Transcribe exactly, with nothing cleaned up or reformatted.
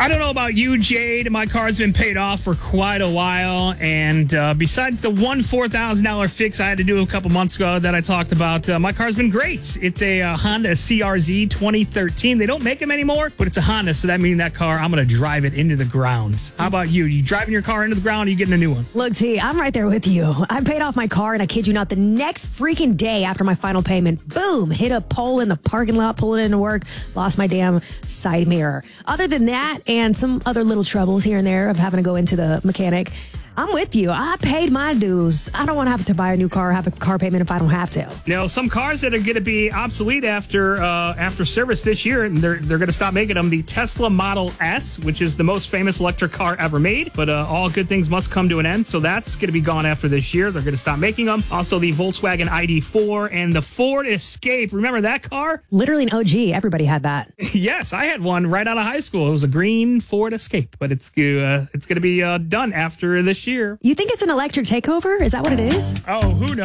I don't know about you, Jade. My car's been paid off for quite a while. And uh, besides the one four thousand dollars fix I had to do a couple months ago that I talked about, uh, my car's been great. It's a uh, Honda C R Z twenty thirteen. They don't make them anymore, but it's a Honda, so that means that car, I'm going to drive it into the ground. How about you? You driving your car into the ground, or are you getting a new one? Look, T, I'm right there with you. I paid off my car, and I kid you not, the next freaking day after my final payment, boom, hit a pole in the parking lot, pulling into work, lost my damn side mirror. Other than that, and some other little troubles here and there of having to go into the mechanic, I'm with you. I paid my dues. I don't want to have to buy a new car or have a car payment if I don't have to. Now, some cars that are going to be obsolete after uh, after service this year, and they're they're going to stop making them. The Tesla Model S, which is the most famous electric car ever made, but uh, all good things must come to an end, so that's going to be gone after this year. They're going to stop making them. Also, the Volkswagen I D four and the Ford Escape. Remember that car? Literally an O G. Everybody had that. Yes, I had one right out of high school. It was a green Ford Escape, but it's uh, it's going to be uh, done after this year. You think it's an electric takeover? Is that what it is? Oh, who knows?